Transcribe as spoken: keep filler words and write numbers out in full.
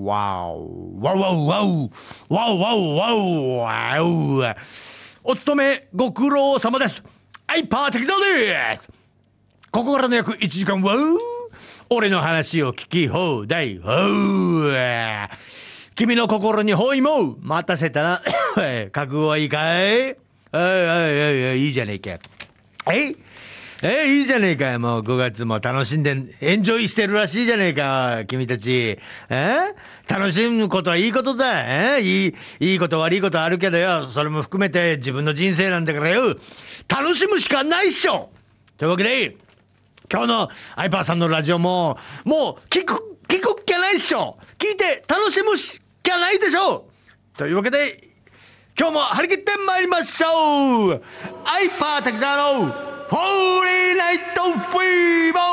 わおわおわおわおわおわおわおわお。お勤めご苦労様です。アイパー適当です。ここからの約いちじかんは俺の話を聞き放題。君の心に包囲も待たせたら覚悟はいいかい？ああいいじゃねえか。ええいいじゃねえか。もうごがつも楽しんでエンジョイしてるらしいじゃねえか君たち。え楽しむことはいいことだ。えいいいいこと悪いことあるけどよ、それも含めて自分の人生なんだからよ、楽しむしかないっしょ。というわけで今日のアイパーさんのラジオももう聞く聞くっきゃないっしょ。聞いて楽しむしかないでしょう。というわけで今日も張り切ってまいりましょう。アイパー滝沢のフォーリーナイトフィーバー。